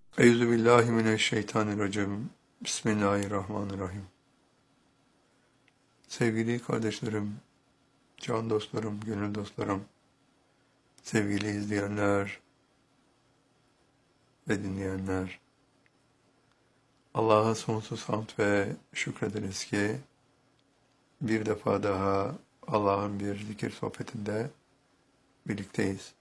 Euzubillahimineşşeytanirracim. Bismillahirrahmanirrahim. Sevgili kardeşlerim, can dostlarım, gönül dostlarım, sevgili izleyenler ve dinleyenler, Allah'a sonsuz hamd ve şükrederiz ki bir defa daha Allah'ın bir zikir sohbetinde birlikteyiz.